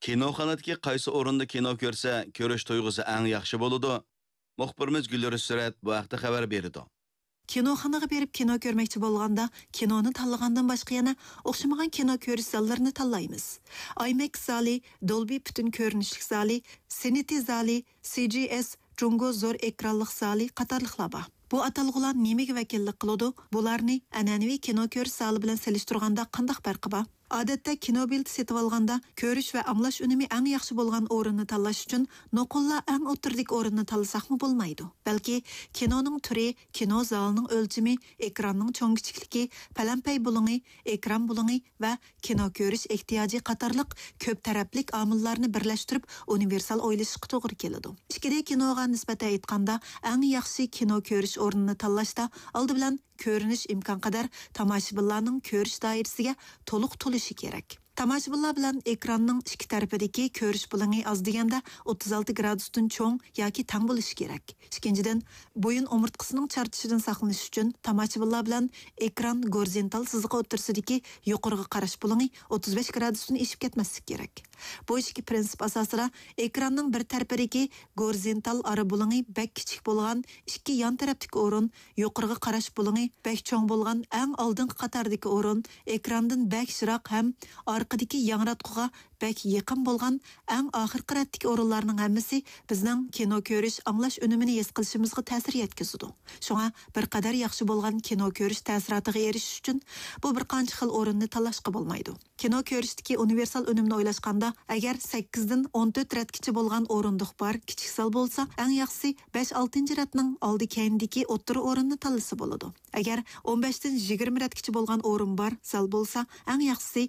Kinoxonadagi qaysi o'rinda kino ko'rsa, ko'rish tuyg'usi eng yaxshi bo'ladi? Muxbirimiz Gulnur Surat bu haqda xabar berdi. Kinoxonaga berib kino ko'rmoqchi bo'lganda, kinoni tanlagandan boshqa yana o'xshamagan kino ko'rish zallarini tanlaymiz. IMAX zali, Dolby butun ko'rinishlik zali, Cinity zali, CGS Jungo zo'r ekranlik zali qatorliqlar bor. Bu atalg'ular nimaga vakillik qiladi? Bularni an'anaviy kino ko'rish zali bilan solishtirganda qanday farqi bor? Odatda kino bileti setib olganda ko'rish va anglash unumi eng yaxshi bo'lgan o'rinni tanlash uchun noqullar eng o'tirdik o'rinni tanlasaqmi bo'lmaydi. Balki kinoning turi, kino zalining o'lchami, ekranning cho'ng-kichikligi, palampay bulungi, ekran bulungi va kino ko'rish ehtiyoji qatorliq ko'p taraflik omillarni birlashtirib universal o'ylashga to'g'ri keladi. Ikkide kinoga nisbatan aytganda eng yaxshi kino ko'rish o'rnini tanlashda oldi bilan ko'rinish imkon qadar tomoshabinlarning ko'rish doirasiga to'liq to'lishi kerak. Tomoshabinlar bilan ekranning ikki tarafidagi ko'rish bulungi oz deganda 36 gradusdan cho'ng yoki tang bo'lishi kerak. Ikkinchidan, bo'yin umurtqasining charchishidan saqlanish uchun tomoshabinlar bilan ekran gorizontal siziqqa o'rtasidagi yuqoriga qarash bulungi 35 gradusdan eshib ketmasligi kerak. Bu ikki prinsip asosida ekranning bir tarafidagi gorizontal ara bulungi bak kichik bo'lgan, ikki yon tarafdagi o'rin, yuqoriga qarash bulungi bak cho'ng bo'lgan eng oldingi qatordagi o'rin, ekrandan bak shiroq ham orqadagi yangratquga bak yaqin bo'lgan eng oxirgi ratdagi o'rinlarning hammasi bizning kino ko'rish, anglash unumini his qilishimizga ta'sir yetkazadi. Shunga bir qadar yaxshi bo'lgan kino ko'rish ta'siriga erishish uchun bu bir qancha xil o'rinni tanlashga bo'lmaydi. Kino ko'rishdagi universal unumni o'ylashganda, agar 8 dan 14 ratgacha bo'lgan o'rindiq bor, kichik sal bo'lsa, eng yaxshisi 5-6 ratning oldi keyindagi o'rta o'rinni tanlasa bo'ladi. Agar 15 dan 20 ratgacha bo'lgan o'rin bor, sal bo'lsa, eng yaxshisi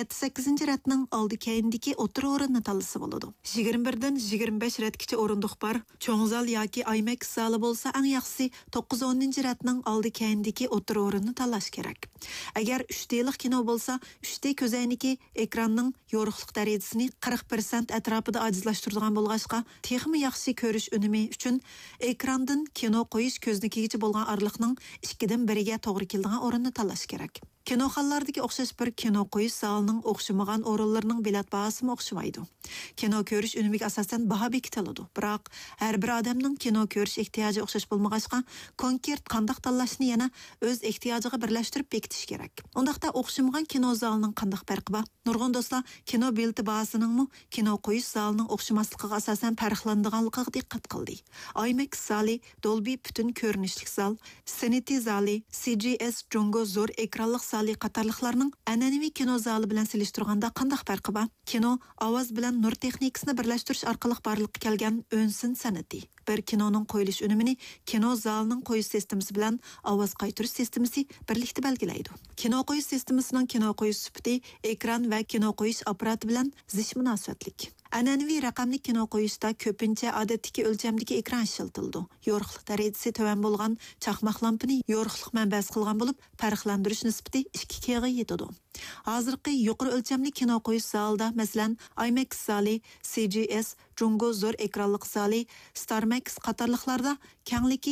7-8 ratning oldi keyindagi o'rta o'rinni tanlasa bo'ladi. 21 dan 25 ratgacha o'rindiq bor, cho'ng zal yoki IMAX zali bo'lsa, eng yaxshisi 9-10 ratning oldi keyindagi o'rta o'rinni tanlash kerak. Agar 3D'lik kino bo'lsa, 3D ko'zoyniki ekranning yorug'lik darajasini 40% atrofida ojizlashtiradigan bo'lg'achqa, texmi yaxshi ko'rish unumi uchun ekrandan kino qo'yish ko'znikigacha bo'lgan oraliqning 2 dan 1 ga to'g'ri keladigan o'rinni tanlash kerak. Kinoxonalardagi o'xshash bir kino qo'yish zalining o'xshamagan o'rinlarining bilet bahasi o'xshamaydi. Kino ko'rish unumiga asosan baho bekitiladi. Biroq har bir odamning kino ko'rish ehtiyoji o'xshash bo'lmag'achqa, konkret qanday tanlashni yana o'z ehtiyojiga birlashtirib bekitish kerak. Undaqda o'xshamagan kino zalining qanday farqi bor? Nurg'un do'stlar, kino bileti bahasining kino qo'yish zalining o'xshamasligiga asosan farqlanadiganligiga diqqat qildi. IMAX zali, Dolby butun ko'rinishlik zal, Cinity zali, CGS Jungo zo'r ekranlik zali qatorliqlarning an'anaviy kino zali bilan solishtirganda qanday farqi bor? Kino ovoz bilan nur texnikasini birlashtirish orqali barliqqa kelgan o'nsin san'ati. Bir kinoning qo'yilish unumini kino zalining qo'yish sistemasi bilan ovoz qaytarish sistemasi birlikda belgilaydi. Kino qo'yish sistemasining kino qo'yish sifati ekran va kino qo'yish apparati bilan zich munosabatlik. An'anaviy raqamli kino qo'yishda ko'pincha odatdagi o'lchamdagi ekran ishlatildi. Yorug'lik darajasi tuvan bo'lgan chaqmoq lampani yorug'lik manbasi qilgan bo'lib, farqlantirish nisbati 2 ga yetadi. Hozirgi yuqori o'lchamli kino qo'yish zalida, masalan, IMAX zali, CGS, Jungo zo'r ekranlik zali, StarMax qatorliqlarda kengligi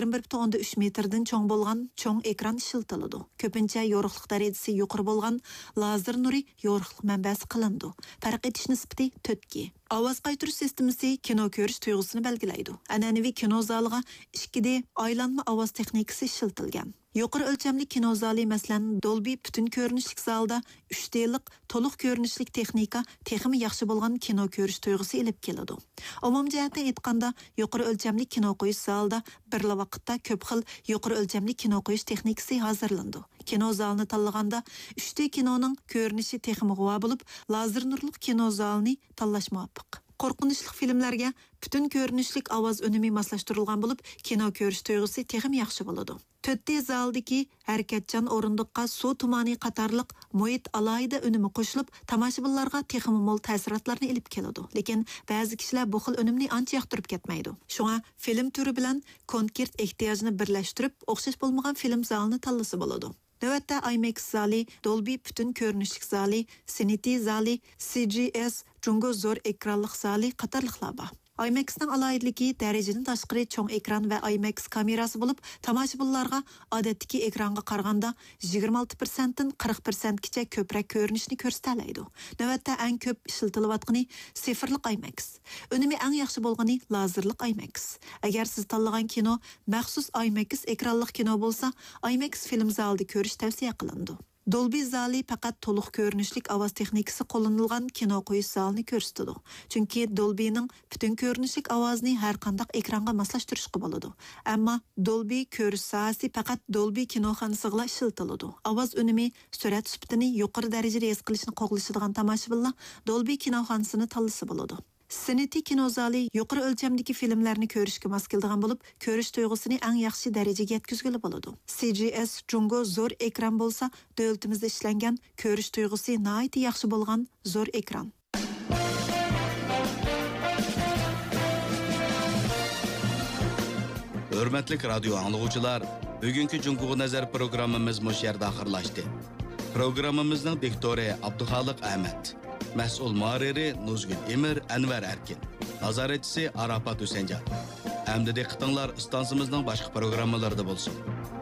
21.3 metrdan cho'ng bo'lgan cho'ng ekran ishlatiladi. Ko'pincha yorug'lik darajasi yuqori bo'lgan lazer nuri yorug'lik manbasi qilindi. Farq etish nisbati 4 ga. Ovoz qaytarish sistemasi kino ko'rish tuyg'usini belgilaydi. An'anaviy kino zaliga 2D aylanma ovoz texnikasi ishlatilgan. Yuqori o'lchamli kino zali, masalan, Dolby butun ko'rinishlik zalda 3D'lik to'liq ko'rinishlik texnika texmi yaxshi bo'lgan kino ko'rish tuyg'usi elib keladi. Umum jihatdan aytganda, yuqori o'lchamli kino qo'yish zalida bir vaqtda ko'p xil yuqori o'lchamli kino qo'yish texnikasi hozirlandi. Kino zalini tanlaganda 3D kinoning ko'rinishi texmi g'uva bo'lib, lazer nurli kino zalini tanlash muvofiq. Qo'rqinchli filmlarga butun ko'rinishlik ovoz unumi moslashtirilgan bo'lib, kino ko'rish tuyg'usi texmi yaxshi bo'ladi. 4D zaldagi harakatchan o'rindiqqa suv tumani qatorliq muhit alohida unumi qo'shilib, tomoshabinlarga texmi mo'l ta'sirotlarni elib keladi. Lekin ba'zi kishilar bu xil unumni ancha yoqtirib ketmaydi. Shunga film turi bilan konkret ehtiyojni birlashtirib, o'xshash bo'lmagan film zalini tanlasa bo'ladi. Navbatda IMAX zali, Dolby butun ko'rinishlik zali, Cinity zali, CGS, Jungo zo'r ekranlik zali qatorliqlar bor. IMAX'ning alayidligi darajadan tashqari cho'ng ekran va IMAX kamerasi bo'lib, tomoshabinlarga odatdagi ekranga qaraganda 26% dan 40% gacha ko'proq ko'rinishni ko'rsatadi. Navbatda eng ko'p ishlatilayotgani sifirlik IMAX. Unumi eng yaxshi bo'lgani lazerlik IMAX. Agar siz tanlagan kino maxsus IMAX ekranlik kino bo'lsa, IMAX film zalida ko'rish tavsiya qilindi. Dolby zali faqat to'liq ko'rinishlik ovoz texnikasi qo'llanilgan kino qo'yish zalini ko'rsatadi. Chunki Dolby'ning butun ko'rinishlik ovozini har qanday ekranga moslashtirishga bo'ladi. Ammo Dolby ko'rish sohasi faqat Dolby kinoxonasiga ishlatiladi. Ovoz unumi, surat sifatini yuqori darajada his qilishni qo'llashadigan tomoshabinlar Dolby kinoxonasini tanlasa bo'ladi. Siniti kinozali yuqori o'lchamdagi filmlarni ko'rishga mos keladigan bo'lib, ko'rish tuyg'usini eng yaxshi darajaga yetkazgili bo'ladi. CGS Jungo zo'r ekran bo'lsa, davlatimizda ishlangan ko'rish tuyg'usi nihoyat yaxshi bo'lgan zo'r ekran. Hurmatli radio anglag'uvchilar, bugungi Jungo nazar programmamiz mush yerda oxirlashdi. Programmamizning diktori Abduxoliq Ahmad, mas'ul muharriri Nuzgul Emir Anvar Erkin, nazoratchisi Arafat Husaynjon. Hamda diqqatinglar istansimizning boshqa programmalarida bo'lsin.